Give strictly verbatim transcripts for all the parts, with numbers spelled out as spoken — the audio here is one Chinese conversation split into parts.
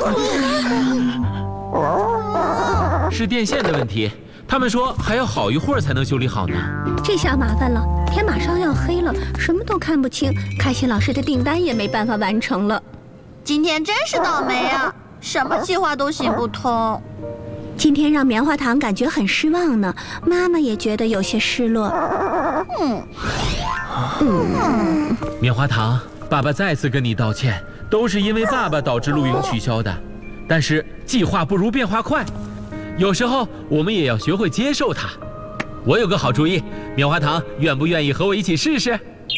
是电线的问题，他们说还要好一会儿才能修理好呢。 这下麻烦了，天马上要黑了，什么都看不清，开心老师的订单也没办法完成了。 今天真是倒霉啊，什么计划都行不通。 今天让棉花糖感觉很失望呢，妈妈也觉得有些失落。 嗯嗯，棉花糖，爸爸再次跟你道歉，都是因为爸爸导致露营取消的。但是计划不如变化快，有时候我们也要学会接受它。我有个好主意，棉花糖愿不愿意和我一起试试？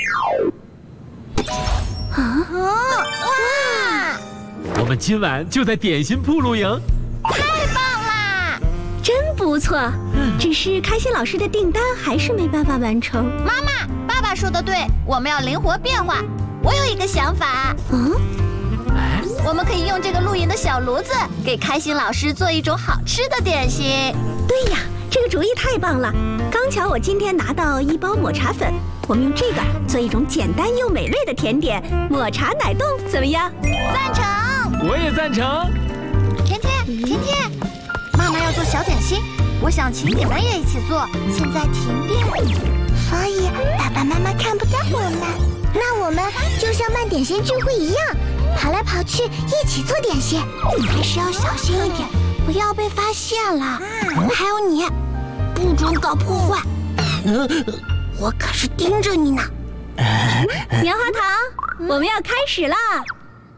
啊！ 哇！ 我们今晚就在点心铺露营。 太棒啦！ 真不错，只是开心老师的订单还是没办法完成。 妈妈，爸爸说的对，我们要灵活变化。我有一个想法。 嗯。 我们可以用这个露营的小炉子，给开心老师做一种好吃的点心。 对呀，这个主意太棒了！刚巧我今天拿到一包抹茶粉，我们用这个做一种简单又美味的甜点——抹茶奶冻，怎么样？ 赞成！ 我也赞成。 甜甜，甜甜，妈妈要做小点心，我想请你们也一起做。现在停电， 所以爸爸妈妈看不到我们。那我们就像办点心聚会一样，跑来跑去，一起做点心，还是要小心一点，不要被发现了。还有你，不准搞破坏，我可是盯着你呢。 棉花糖，我们要开始啦！